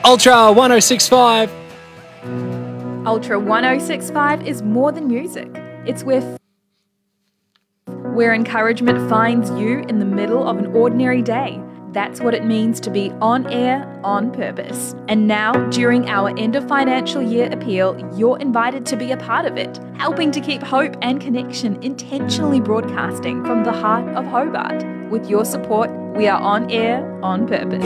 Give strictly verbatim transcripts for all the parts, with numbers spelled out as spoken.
Ultra one oh six point five. Ultra one oh six point five is more than music. It's where f- where encouragement finds you in the middle of an ordinary day. That's what it means to be on air on purpose. And now, during our end of financial year appeal, you're invited to be a part of it, helping to keep hope and connection intentionally broadcasting from the heart of Hobart. With your support, we are on air on purpose.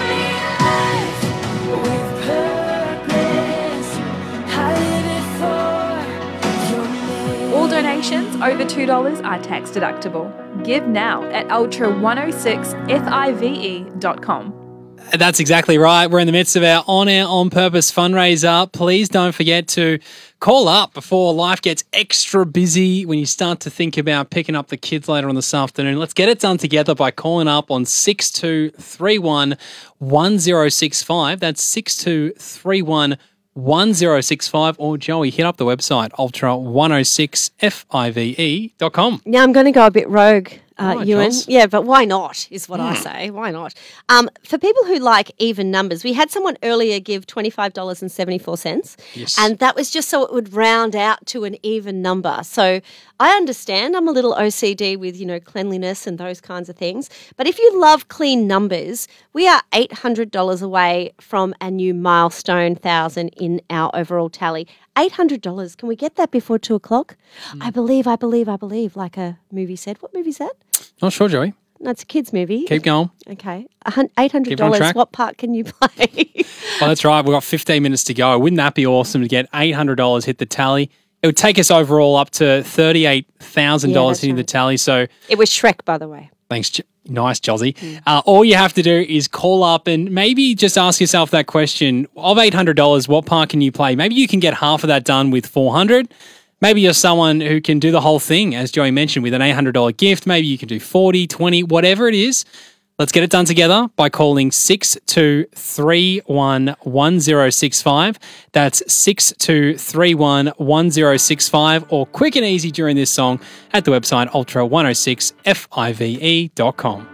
All donations over two dollars are tax deductible. Give now at ultra one oh six five dot com. That's exactly right. We're in the midst of our On Air On Purpose fundraiser. Please don't forget to call up before life gets extra busy when you start to think about picking up the kids later on this afternoon. Let's get it done together by calling up on six two three one one oh six five. That's six two three one one oh six five. Or Joey, hit up the website ultra one oh six five dot com. Now I'm going to go a bit rogue, uh, Right, Ewan. Joss. Yeah, but why not is what Hmm. I say. Why not? Um, for people who like even numbers, we had someone earlier give twenty-five dollars and seventy-four cents. Yes. And that was just so it would round out to an even number. So I understand I'm a little O C D with, you know, cleanliness and those kinds of things. But if you love clean numbers, we are eight hundred dollars away from a new milestone thousand in our overall tally. eight hundred dollars. Can we get that before two o'clock? Hmm. I believe, I believe, I believe, like a movie said. What movie is that? Not sure, Joey. No, it's a kid's movie. Keep going. Okay. A hun- eight hundred Keep on dollars. track. What part can you play? Well, that's right. We've got fifteen minutes to go. Wouldn't that be awesome to get eight hundred dollars, hit the tally? It would take us overall up to thirty-eight thousand dollars Yeah, that's hitting the right. tally. So It was Shrek, by the way. thanks, Jo- nice, Jozzy. Uh, all you have to do is call up and maybe just ask yourself that question. Of eight hundred dollars, what part can you play? Maybe you can get half of that done with four hundred dollars. Maybe you're someone who can do the whole thing, as Joey mentioned, with an eight hundred dollars gift. Maybe you can do forty, twenty, whatever it is. Let's get it done together by calling six two three one one oh six five. That's six two three one one oh six five, or quick and easy during this song at the website ultra one oh six five dot com.